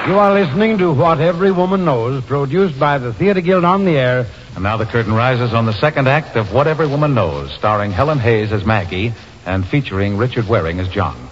You are listening to What Every Woman Knows, produced by the Theater Guild on the Air. And now the curtain rises on the second act of What Every Woman Knows, starring Helen Hayes as Maggie and featuring Richard Waring as John.